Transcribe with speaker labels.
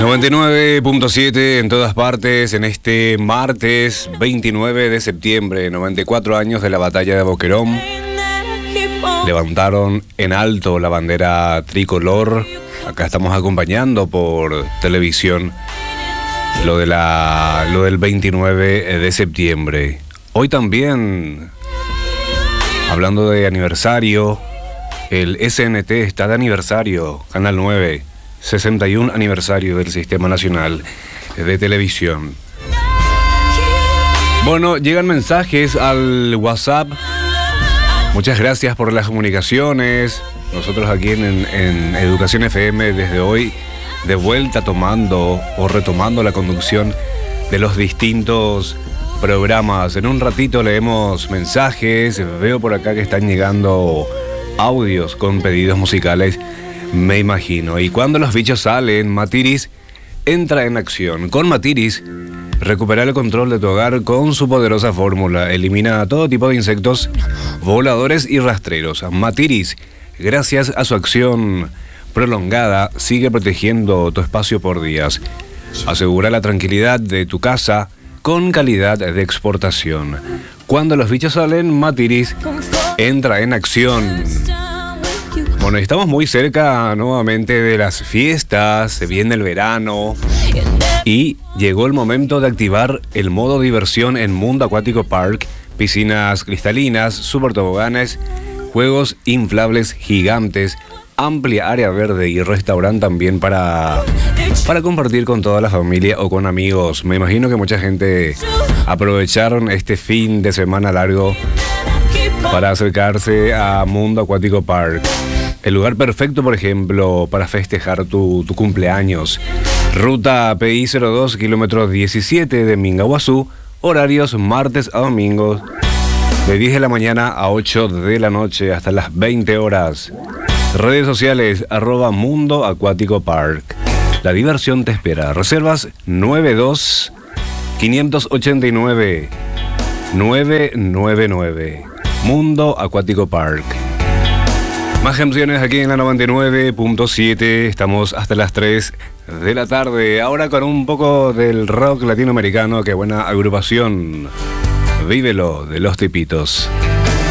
Speaker 1: 99.7 en todas partes en este martes 29 de septiembre, 94 años de la batalla de Boquerón. Levantaron en alto la bandera tricolor. Acá estamos acompañando por televisión lo del 29 de septiembre. Hoy también, hablando de aniversario, el SNT está de aniversario, Canal 9. 61 aniversario del Sistema Nacional de Televisión. Bueno, llegan mensajes al WhatsApp. Muchas gracias por las comunicaciones. Nosotros aquí en Educación FM desde hoy de vuelta tomando o retomando la conducción de los distintos programas. En un ratito leemos mensajes. Veo por acá que están llegando audios con pedidos musicales. Me imagino. Y cuando los bichos salen, Matiris entra en acción. Con Matiris, recupera el control de tu hogar con su poderosa fórmula. Elimina todo tipo de insectos voladores y rastreros. Matiris, gracias a su acción prolongada, sigue protegiendo tu espacio por días. Asegura la tranquilidad de tu casa con calidad de exportación. Cuando los bichos salen, Matiris entra en acción. Bueno, estamos muy cerca nuevamente de las fiestas, se viene el verano y llegó el momento de activar el modo diversión en Mundo Acuático Park. Piscinas cristalinas, super toboganes, juegos inflables gigantes, amplia área verde y restaurante también para compartir con toda la familia o con amigos. Me imagino que mucha gente aprovecharon este fin de semana largo para acercarse a Mundo Acuático Park. El lugar perfecto, por ejemplo, para festejar tu cumpleaños. Ruta PI 02, kilómetro 17 de Mingaguazú. Horarios martes a domingos, de 10 de la mañana a 8 de la noche, hasta las 20 horas. Redes sociales, @Mundo Acuático Park. La diversión te espera. Reservas 92-589-999. Mundo Acuático Park. Más canciones aquí en la 99.7. Estamos hasta las 3 de la tarde. Ahora con un poco del rock latinoamericano. Qué buena agrupación. Vívelo, de Los Tipitos.